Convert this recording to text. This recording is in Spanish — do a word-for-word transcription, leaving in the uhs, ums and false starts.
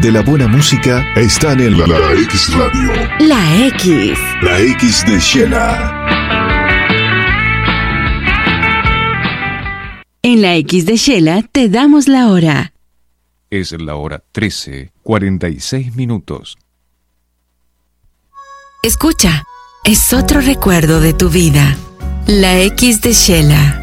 de la buena música están en la, la X Radio. La X. La X de Shela. En la X de Shela te damos la hora. Es la hora trece, cuarenta y seis minutos. Escucha, es otro recuerdo de tu vida. La X de Shela.